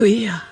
对呀。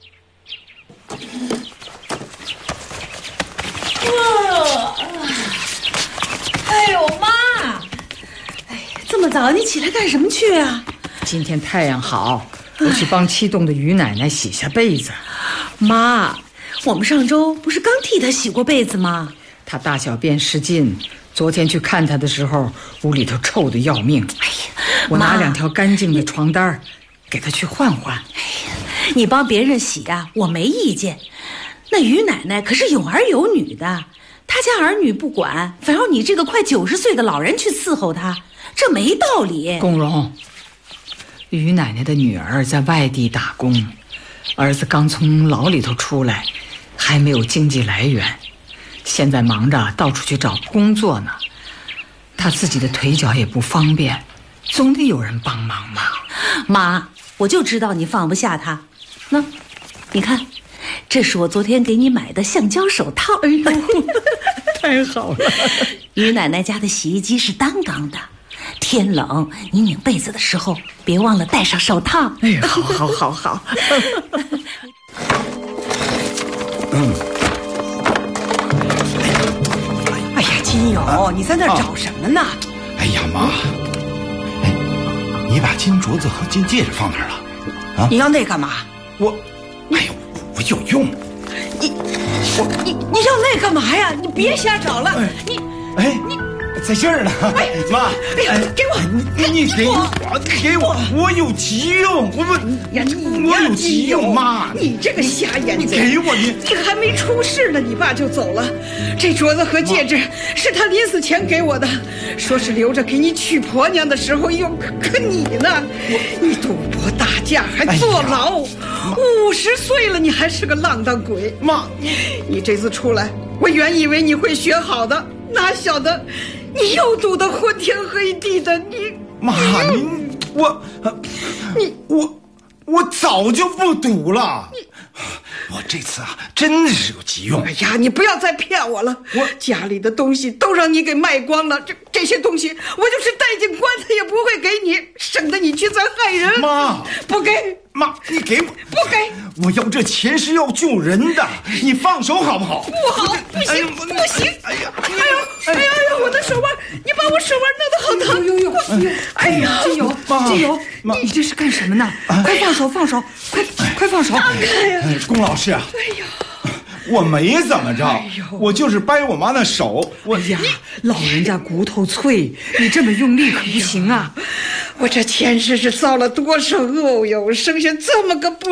哎呦妈！哎，这么早你起来干什么去啊？ 今天太阳好，我去帮气动的于奶奶洗下被子。 妈，我们上周不是刚替她洗过被子吗？ 她大小便失禁，昨天去看她的时候，屋里头臭得要命。 哎呀， 我拿2条干净的床单给她去换换。 哎呀，你帮别人洗啊，我没意见。那于奶奶可是有儿有女的，她家儿女不管，反要你这个快90岁的老人去伺候她，这没道理。 龚荣，于奶奶的女儿在外地打工，儿子刚从牢里头出来，还没有经济来源，现在忙着到处去找工作呢。她自己的腿脚也不方便，总得有人帮忙嘛。 妈，我就知道你放不下她。那，你看，这是我昨天给你买的橡胶手套。 哎呦，太好了！ 于奶奶家的洗衣机是单缸的，天冷你拧被子的时候别忘了戴上手套。 哎呀，好。 哎呀，金友，你在那儿找什么呢？ 哎呀妈！哎，你把金镯子和金戒指放哪儿了？啊？ 你要那干嘛？ 哎呦，我有用。 你要那干嘛呀？你别瞎找了。你在这儿呢。 哎妈， 哎呀，给我！ 你给我，我有急用。我有急用，妈。 你这个瞎眼睛！ 你给我你还没出事呢，你爸就走了。这镯子和戒指是他临死前给我的，说是留着给你娶婆娘的时候用。可你呢？你赌博打架还坐牢，50岁了你还是个浪荡鬼。 妈， 你这次出来，我原以为你会学好的，哪晓得你又赌得昏天黑地的。 妈，我早就不赌了。我这次啊，真的是有急用。 哎呀，你不要再骗我了！我家里的东西都让你给卖光了，这些东西我就是带进棺材也不会给你，省得你去再害人。 妈， 不给！ 妈，你给我！ 不给！ 我要这钱是要救人的，你放手好不好？ 不好，不行，不行！哎呀，我的手腕，你把我手腕弄得好疼！ 呦！哎呀，金友，你这是干什么呢？快放手！快放手！ 放开呀！ 龚老师啊！ 哎呀， 我没怎么着，我就是掰我妈那手。 哎呀，老人家骨头脆，你这么用力可不行啊！ 我这前世是遭了多少恶哟，生下这么个不